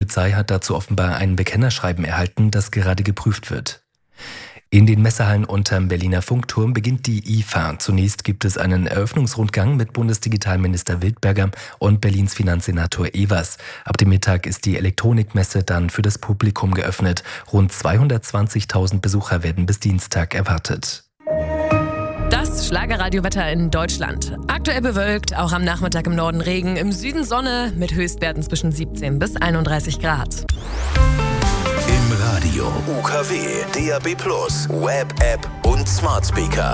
Polizei hat dazu offenbar ein Bekennerschreiben erhalten, das gerade geprüft wird. In den Messehallen unterm Berliner Funkturm beginnt die IFA. Zunächst gibt es einen Eröffnungsrundgang mit Bundesdigitalminister Wildberger und Berlins Finanzsenator Evers. Ab dem Mittag ist die Elektronikmesse dann für das Publikum geöffnet. Rund 220.000 Besucher werden bis Dienstag erwartet. Das Schlagerradiowetter in Deutschland. Aktuell bewölkt, auch am Nachmittag im Norden Regen, im Süden Sonne mit Höchstwerten zwischen 17 bis 31 Grad. Im Radio UKW, DAB+, Web-App und Smart Speaker.